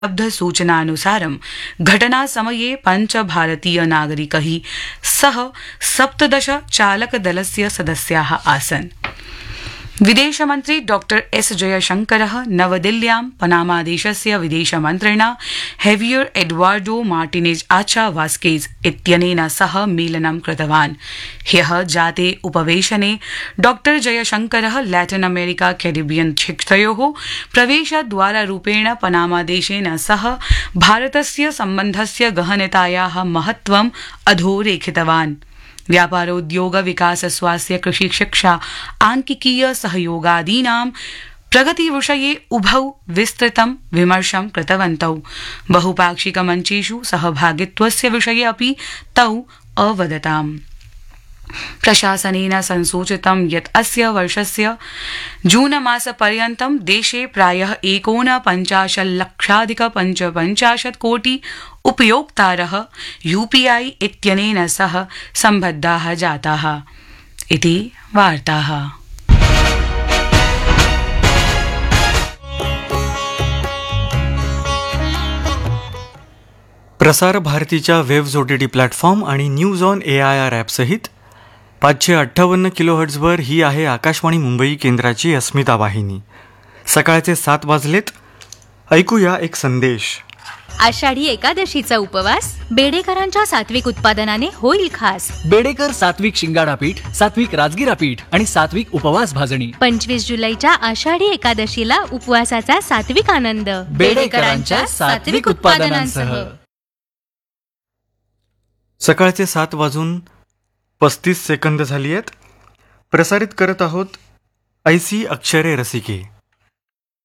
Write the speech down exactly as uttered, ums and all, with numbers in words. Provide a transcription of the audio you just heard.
लब्ध सूचनानुसारं घटनासमये पञ्च भारतीय नागरिकैः सह सप्तदश चालकदलस्य सदस्याः आसन्। विदेशमन्त्री डॉक्टर एस जयशंकरः नवदिल्ल्यां पनामादेशस्य विदेशमन्त्रिणा हेवियर एडवार्डो मार्टिनेज आचा वास्केज इत्यनेन सह मेलनं कृतवान्। ह्यः जाते उपवेशने डॉक्टर जयशंकरः लैटिन अमेरिका कैरिबियन क्षेत्रयोः प्रवेशद्वाररूपेण पनामादेशेन सह भारतस्य सम्बन्धस्य गहनतायाः महत्त्वम् अधोरेखितवान्। व्यापारोद्योग विकास स्वास्थ्य कृषि शिक्षा आंकिकीय सहयोगादीनां प्रगतिविषये उभौ विस्तृतं विमर्शं कृतवन्तौ। बहुपाक्षिक मञ्चेषु सहभागित्वस्य विषये अपि तौ अवदताम्। प्रशासनेन संसूचितं यत् अस्य वर्षस्य जूनमासपर्यन्तं देशे प्रायः एकोनपञ्चाशल्लक्षाधिक पञ्चपञ्चाशत् कोटि उपयोक्तारः यूपीआई इत्यनेन सह सम्बद्धाः जाताः इति वार्ताः। प्रसार भारतीच्या वेव्ज ओटीटी प्लॅटफॉर्म आणि news on A I R ॲपसहित पाचशे अठ्ठावन्न किलोहर्ट्झवर ही आहे आकाशवाणी मुंबई केंद्राची अस्मिता वाहिनी। सकाळचे सात वाजलेत, ऐकूया एक संदेश। आषाढी एकादशीचा उपवास बेडेकरांच्या सात्विक उत्पादनाने होईल खास। बेडेकर सात्विक शिंगाडा पीठ, सात्विक राजगिरा पीठ आणि सात्विक उपवास भाजणी। पंचवीस जुलैच्या आषाढी एकादशीला उपवासाचा सात्विक आनंद बेडेकरांच्या सात्विक उत्पादनांसह। सकाळचे सात वाजून पस्तीस सेकंद झाली आहेत। प्रसारित करत आहोत ऐसी अक्षरे रसिके।